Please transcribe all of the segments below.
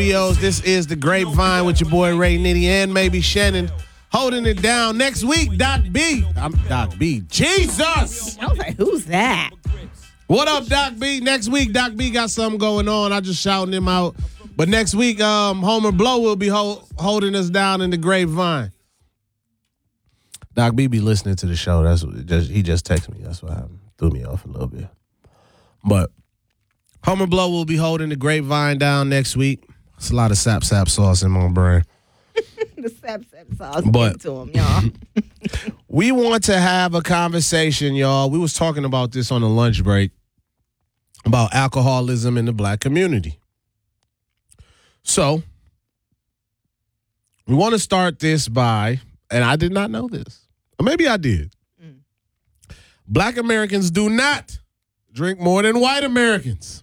studios. This is The Grapevine with your boy Ray Nitty and maybe Shannon holding it down. Next week, Doc B. I'm Doc B. Jesus! I was like, who's that? What up, Doc B? Next week, Doc B got something going on. I just shouting him out. But next week, Homer Blow will be holding us down in The Grapevine. Doc B be listening to the show. He just texted me. That's what happened. Threw me off a little bit. But Homer Blow will be holding The Grapevine down next week. It's a lot of sap sauce in my brain. The sap sauce. But to him, y'all. We want to have a conversation, y'all. We was talking about this on the lunch break about alcoholism in the black community. So we want to start this by, and I did not know this, or maybe I did. Black Americans do not drink more than white Americans.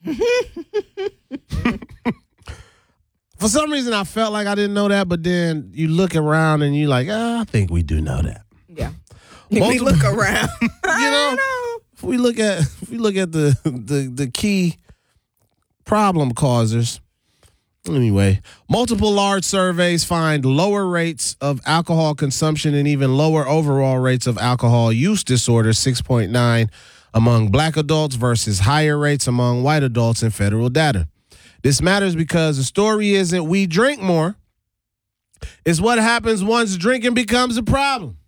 For some reason, I felt like I didn't know that, but then you look around and you're like, I think we do know that. Yeah. We look around. You know, if we look at the key problem causers. Anyway, multiple large surveys find lower rates of alcohol consumption and even lower overall rates of alcohol use disorder, 6.9 among black adults versus higher rates among white adults in federal data. This matters because the story isn't we drink more. It's what happens once drinking becomes a problem.